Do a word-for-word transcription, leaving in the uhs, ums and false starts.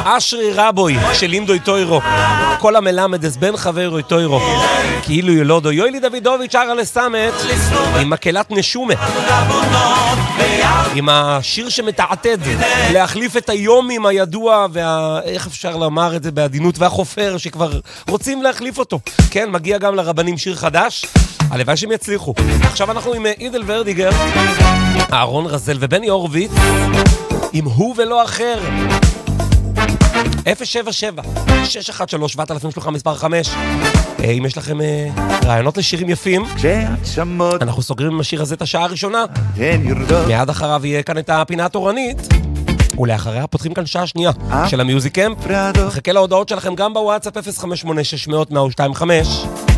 אשרי רבוי של אינדוי טוירו, כל המלמד אז בן חברו טוירו, כאילו ילודו. יוילי דוידוביץ' שר לסמת עם מקהלת נשומה, עם השיר שמתעתד להחליף את היומים הידוע, ואיך אפשר לומר את זה בעדינות, והחופר שכבר רוצים להחליף אותו. כן, מגיע גם לרבנים שיר חדש, הלוואי שהם יצליחו. עכשיו אנחנו עם אידל ורדיגר, אהרון רזל ובני הורוביץ, עם הוא ולא אחר. אפס שבע שבע שש אחת שלוש שבעת אלפים שלוחה מספר חמש. אם יש לכם רעיונות לשירים יפים, אנחנו סוגרים עם השיר הזה את השעה הראשונה. מיד אחריו יהיה כאן את הפינה התורנית, ולאחריה פותחים כאן שעה שנייה של המיוזיק קמפ. נחכה להודעות שלכם גם בוואטסאפ אפס חמש שמונה שש מאות מאה שתיים חמש.